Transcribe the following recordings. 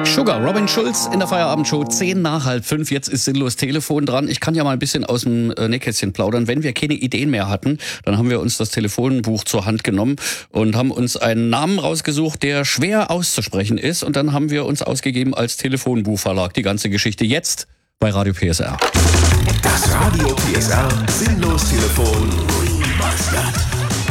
Sugar, Robin Schulz in der Feierabendshow, 5:10. Jetzt ist sinnlos Telefon dran. Ich kann ja mal ein bisschen aus dem Nähkästchen plaudern. Wenn wir keine Ideen mehr hatten, dann haben wir uns das Telefonbuch zur Hand genommen und haben uns einen Namen rausgesucht, der schwer auszusprechen ist. Und dann haben wir uns ausgegeben als Telefonbuchverlag. Die ganze Geschichte jetzt bei Radio PSR. Das Radio PSR Sinnlos Telefon Remastered.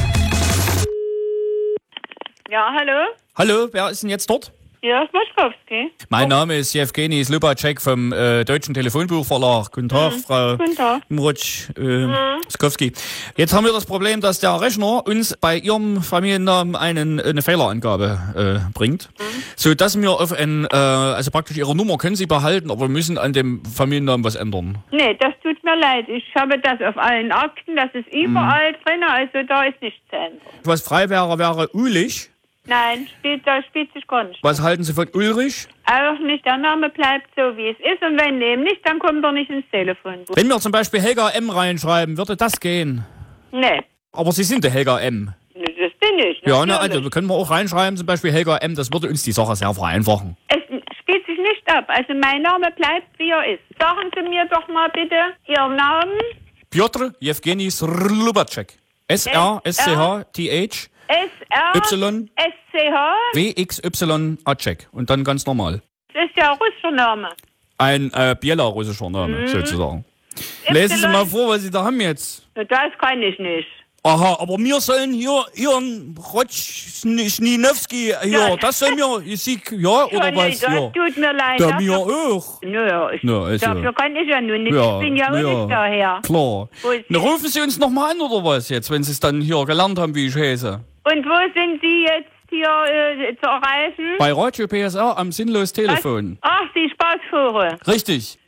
Ja, hallo? Hallo, wer ist denn jetzt dort? Ja, Moschkowski. Mein Name ist Jewgeni Slupacek vom Deutschen Telefonbuchverlag. Guten Tag, Frau Guten Tag. Skowski. Jetzt haben wir das Problem, dass der Rechner uns bei Ihrem Familiennamen eine Fehlerangabe bringt, so dass wir auf also praktisch Ihre Nummer können Sie behalten, aber wir müssen an dem Familiennamen was ändern. Nee, das tut mir leid. Ich habe das auf allen Akten, das ist überall drin, also da ist nichts zu ändern. Was frei wäre Ulich. Nein, da spielt sich gar nicht. Was halten Sie von Ulrich? Auch nicht, der Name bleibt so, wie es ist. Und wenn dem nicht, dann kommt er nicht ins Telefonbuch. Wenn wir zum Beispiel Helga M. reinschreiben, würde das gehen? Nee. Aber Sie sind der Helga M. Nee, das bin ich. Ja, ne, also können wir auch reinschreiben, zum Beispiel Helga M. Das würde uns die Sache sehr vereinfachen. Es spielt sich nicht ab. Also mein Name bleibt, wie er ist. Sagen Sie mir doch mal bitte Ihren Namen. Piotr Jewgeni Slupacek. S-R-S-C-H-T-H. S-R-S-C-H. W-X-Y-Acek. Und dann ganz normal. Das ist ja ein russischer Name. Ein bielorussischer Name, sozusagen. Lesen Sie mal vor, was Sie da haben jetzt. Das kann ich nicht. Aha, aber wir sollen hier Ihren Rotschninowski hier, das sollen wir, Sieg, ja, oder was? Das Ja. tut mir leid. Da mir auch. Naja, Also. dafür kann ich ja nur nicht. Ich bin ja auch nicht daher. Klar. Na, rufen Sie uns noch mal an, oder was jetzt, wenn Sie es dann hier gelernt haben, wie ich heiße? Und wo sind Sie jetzt hier zu erreichen? Bei Radio PSR am Sinnlos Telefon. Ach, die Spaßvogel. Richtig.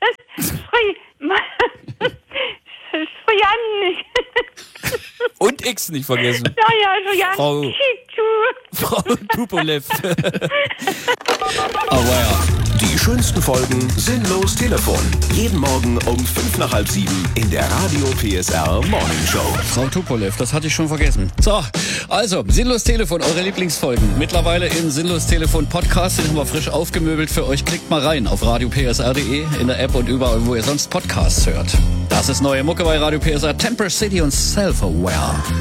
Und X nicht vergessen. Ja, Frau Tupolev. Aber ja. Die schönsten Folgen Sinnlos Telefon. Jeden Morgen um 6:55 in der Radio PSR Morning Show. Frau Tupolev, das hatte ich schon vergessen. So, also, Sinnlos Telefon, eure Lieblingsfolgen. Mittlerweile in Sinnlos Telefon Podcast, den haben wir frisch aufgemöbelt für euch. Klickt mal rein auf radiopsr.de, in der App und überall, wo ihr sonst Podcasts hört. Das ist neue Mucke bei Radio PSR, Temper City und Self-Aware.